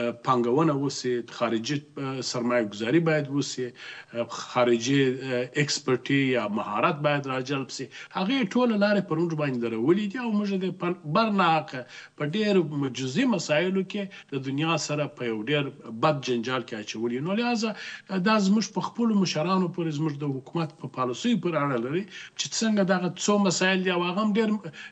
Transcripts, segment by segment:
پانګونه وسي، خارجي سرمایه ګذاري باید وسي، خارجي ایکسپرټي یا مهارت باید راجلب سي. هغې ټوله لارې پر موږ باندې درولي دي او موږ د برناحقه په ډېرو جزئي مسایلو کې د دنیا سره په یو ډېر بد جنجال کې اچولي. نو لهذا دا زموږ په خپلو مشرانو پورې زموږ د حکومت په پالیسیو پورې اړه لري چې څنګه دغه څو مسایل دي او هغه هم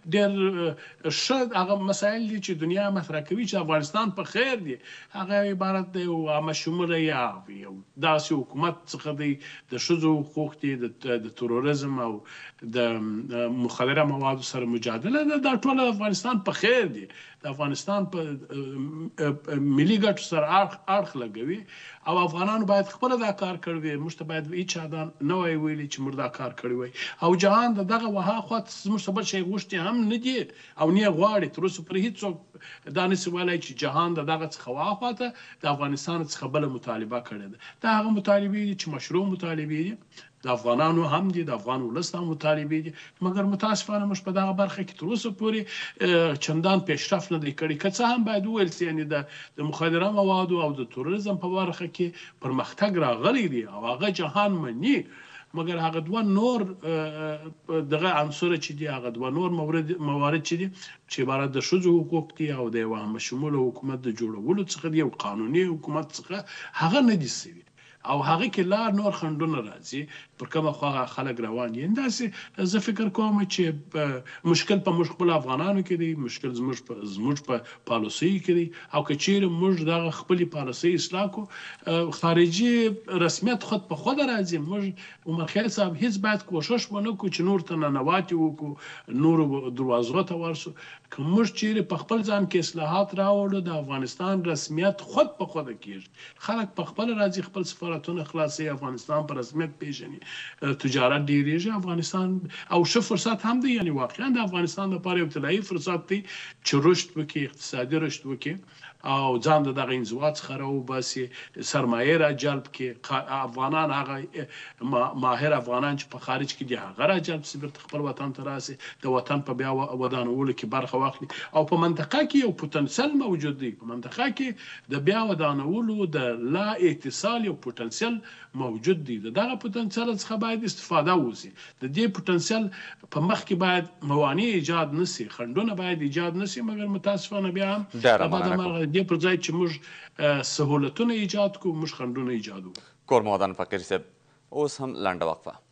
ډېر ښه هغه مسایل دي چې دنیا مطرح کوي چې افغانستان په خیر دی. هغه عبارت دی یو عامه شموله یا یو داسې حکومت څخه دی د ښځو حقوق دي، د تروریزم او د مخدره موادو سره مجادله ده. دا ټول افغانستان په خیر دی، د افغانستان په ملي ګټو سره اړخ لګوي او افغانانو باید خپله دا کار کړی وي. موږ ته باید هېچا دا نه وای ویلي چې موږ دا کار کړی وای. او جهان د دغه وهاخوا زموږ څه بل شی غوښتي هم نه دي او نه یې غواړي. تر اوسه پورې هېڅوک دا نسي ویلی چې جهان د دغه څخه واخوا ته د افغانستان څخه بله مطالبه کړې ده. دا هغه مطالبې دي چې مشروع مطالبې دي، د افغانانو هم دي، د افغان ولس هم مطالبې دي. مګر متاسفانه موږ په دغه برخه کې تر اوسه پورې چندان پیشرفت نه دی کړی. که څه هم باید وویل سي یعنې د مخدره موادو او د تروریزم په برخه کې پرمختګ راغلی دی او هغه جهان مني. مګر هغه دوه نور دغه عنصره چې دي، هغه دوه نور موارد چې دي چې عبارت د ښځو حقوق دي او د یوه عامه شموله حکومت د جوړولو څخه دي، یو قانوني حکومت څخه، هغه نه دي سوي او هغه کې لا نور خنډونه راځي پر کومه خوا خلک روان دي. همداسې زه فکر کوم چې مشکل په موږ خپلو افغانانو کې دی، مشکل زموږ په پالیسیو کې دی. او که چیرې موږ دغه خپلې پالیسۍ اصلاح کړو، خارجي رسمیت خود په خوده راځي. موږ عمر خیل صاحب هېڅ باید کوښښ ونه کړو چې نور ته ننواتې وکړو، نورو دروازو ته ورسو. که موږ چیرې په خپل ځان کې اصلاحات راوړو، د افغانستان رسمیت خود په خوده کېږي. خلک په خپله راځي، خپل سفارتونه خلاصوي، افغانستان په رسمیت پیژني، تجارت ډیریږي. افغانستان او ښه فرصت هم دی، یعنې واقعا د افغانستان لپاره یو طلایي فرصت دی چې رشد وکړي، اقتصادي رشد وکړي او ځان د دغه انزوا څخه راوباسي، سرمایې را جلب کړي. افغانان هغه ماهر افغانان چې په خارج کې دي هغه را جلب سي، بیرته خپل وطن ته راسي، د وطن په بیا ودانولو کې برخه واخلي. او په منطقه کې یو پوتنسیل موجود دی، په منطقه کې د بیا ودانولو د لا اتصال یو پوتنسیل موجود دی. د دغه پوتنسیل څخه باید استفاده وسي. د دې پوتنسیل په مخ کې باید موانع ایجاد نسي، خنډونه باید ایجاد نسي. مګر متاسفانه بیا هم دې پر ځای چې موږ سهولتونه ایجاد کړو، موږ خنډونه ایجاد وکړو. کور محمد فقیر صاحب، اوس هم لنډه وقفه.